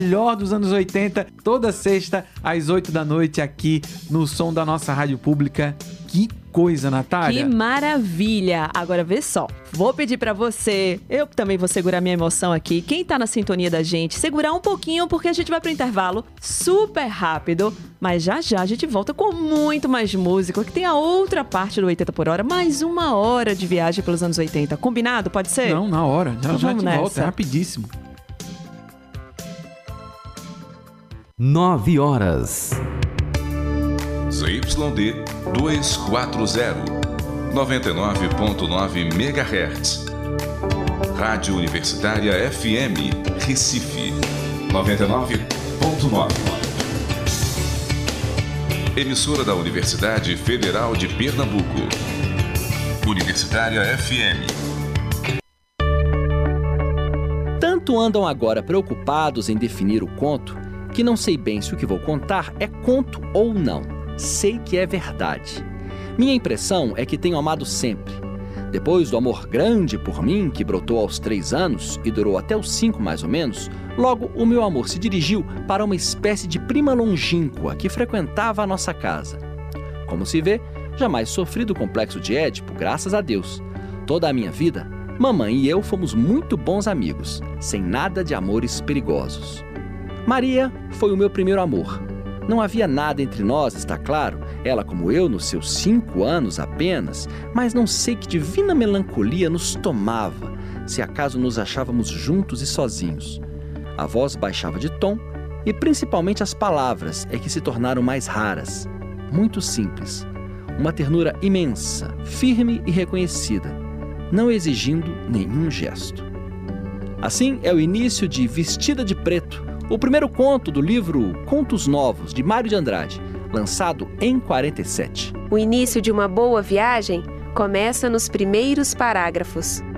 melhor dos anos 80, toda sexta às 8 da noite aqui no som da nossa rádio pública. Que coisa, Natália! Que maravilha! Agora vê só, vou pedir pra você, eu também vou segurar minha emoção aqui, quem tá na sintonia da gente, segurar um pouquinho porque a gente vai pro intervalo super rápido, mas já já a gente volta com muito mais música, que tem a outra parte do 80 por hora, mais 1 hora de viagem pelos anos 80. Combinado? Pode ser? Não, na hora, já Então te nessa. volta, é rapidíssimo. 9 horas. ZYD 240, 99.9 MHz. Rádio Universitária FM, Recife, 99.9. Emissora da Universidade Federal de Pernambuco. Universitária FM. Tanto andam agora preocupados em definir o conto, que não sei bem se o que vou contar é conto ou não. Sei que é verdade. Minha impressão é que tenho amado sempre. Depois do amor grande por mim, que brotou aos 3 anos e durou até os 5 mais ou menos, logo o meu amor se dirigiu para uma espécie de prima longínqua que frequentava a nossa casa. Como se vê, jamais sofri do complexo de Édipo, graças a Deus. Toda a minha vida, mamãe e eu fomos muito bons amigos, sem nada de amores perigosos. Maria foi o meu primeiro amor. Não havia nada entre nós, está claro, ela como eu nos seus 5 anos apenas, mas não sei que divina melancolia nos tomava, se acaso nos achávamos juntos e sozinhos. A voz baixava de tom e principalmente as palavras é que se tornaram mais raras, muito simples. Uma ternura imensa, firme e reconhecida, não exigindo nenhum gesto. Assim é o início de Vestida de Preto, o primeiro conto do livro Contos Novos, de Mário de Andrade, lançado em 47. O início de uma boa viagem começa nos primeiros parágrafos.